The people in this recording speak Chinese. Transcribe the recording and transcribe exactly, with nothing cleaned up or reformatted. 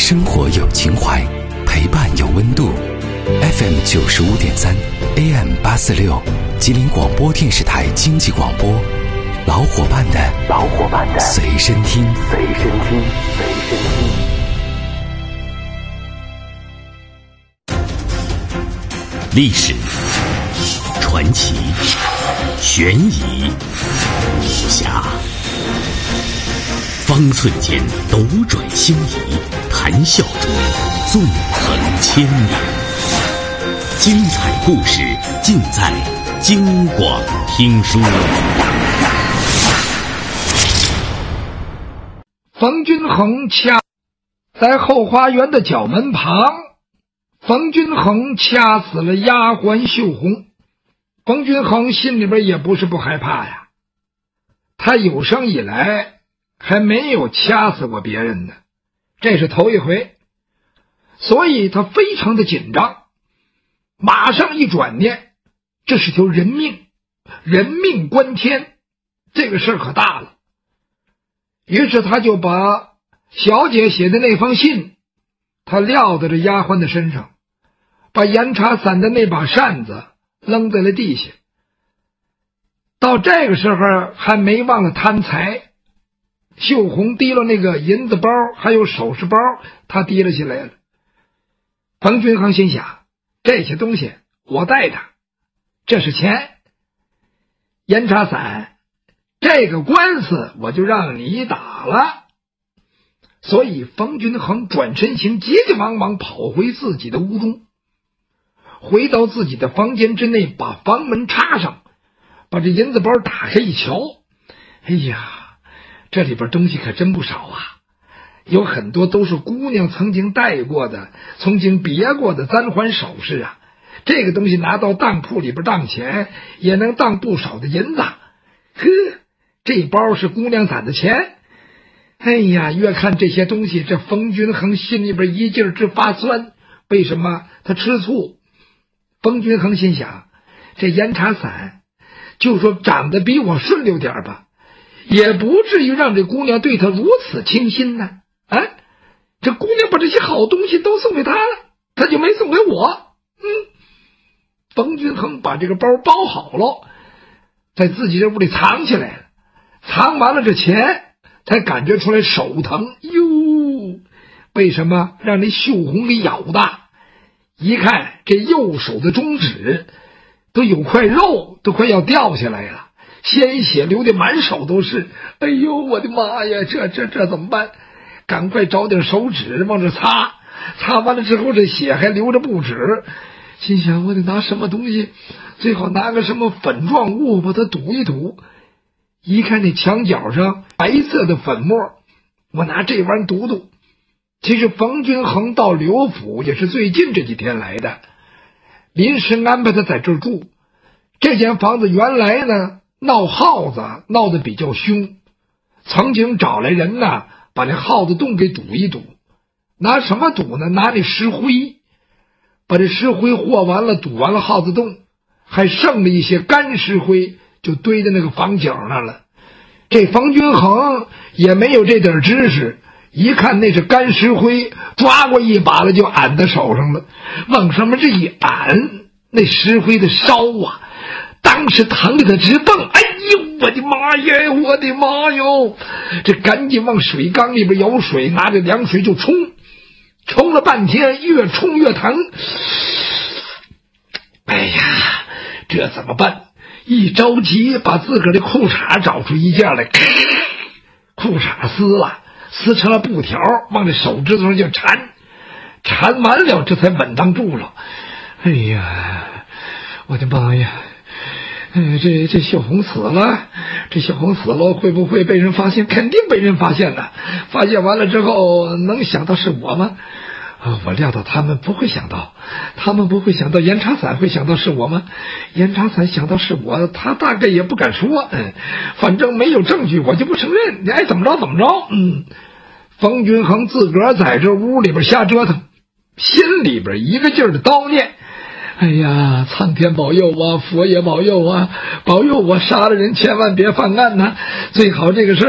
生活有情怀，陪伴有温度。F M 九十五点三 A M 八四六，吉林广播电视台经济广播，老伙伴的老伙伴的随身听，随身听，随身听。历史、传奇、悬疑、武侠，方寸间斗转星移，谈笑中纵横千年。精彩故事尽在京广听书。 冯君衡掐在后花园的角门旁，冯君衡掐死了丫鬟秀红。冯君衡心里边也不是不害怕呀，他有生以来还没有掐死过别人呢，这是头一回，所以他非常的紧张。马上一转念，这是条人命，人命关天，这个事儿可大了。于是他就把小姐写的那封信，他撂在这丫鬟的身上，把严查伞的那把扇子扔在了地下。到这个时候还没忘了贪财，秀红提了那个银子包还有首饰包，他提了起来了。冯君衡心想，这些东西我带着，这是钱。严查伞，这个官司我就让你打了。所以冯君衡转身行，急急忙忙跑回自己的屋中，回到自己的房间之内，把房门插上，把这银子包打开一瞧，哎呀，这里边东西可真不少啊，有很多都是姑娘曾经戴过的，曾经别过的簪环首饰啊。这个东西拿到当铺里边当钱，也能当不少的银子。呵，这包是姑娘攒的钱。哎呀，越看这些东西，这冯君衡心里边一劲直发酸。为什么？他吃醋。冯君衡心想，这严查伞就说长得比我顺溜点吧，也不至于让这姑娘对他如此倾心呢。啊，这姑娘把这些好东西都送给他了，他就没送给我。嗯，冯君衡把这个包包好了，在自己这屋里藏起来了。藏完了这钱，才感觉出来手疼。哟，为什么？让那秀红给咬的。一看这右手的中指都有块肉都快要掉下来了，鲜血流的满手都是。哎呦，我的妈呀，这这这怎么办？赶快找点手纸往这擦，擦完了之后这血还流着不止。心想，我得拿什么东西，最好拿个什么粉状物把它堵一堵。一看那墙角上白色的粉末，我拿这玩意儿堵堵。其实冯君衡到刘府也是最近这几天来的，临时安排他在这儿住。这间房子原来呢闹耗子闹得比较凶，曾经找来人呢把那耗子洞给堵一堵。拿什么堵呢？拿那石灰，把这石灰和完了，堵完了耗子洞，还剩了一些干石灰，就堆在那个房角上了。这冯君衡也没有这点知识，一看那是干石灰，抓过一把了就按在手上了，往上面这一按，那石灰的烧啊，当时疼得他直蹦。哎呦，我的妈呀，我的妈哟！这赶紧往水缸里边舀水，拿着凉水就冲，冲了半天，越冲越疼。哎呀，这怎么办？一着急，把自个儿的裤衩找出一件来，裤衩撕了，撕成了布条，往这手指头上就缠，缠完了，这才稳当住了。哎呀，我的妈呀！哎，这这秀红死了，这秀红死了，会不会被人发现？肯定被人发现了。发现完了之后，能想到是我吗？啊，我料到他们不会想到，他们不会想到严查伞会想到是我吗？严查伞想到是我，他大概也不敢说。嗯，反正没有证据，我就不承认。你爱怎么着怎么着。嗯，冯君衡自个儿在这屋里边瞎折腾，心里边一个劲儿的叨念。哎呀，苍天保佑啊，佛爷保佑啊，保佑我杀了人千万别犯案呐，最好这个事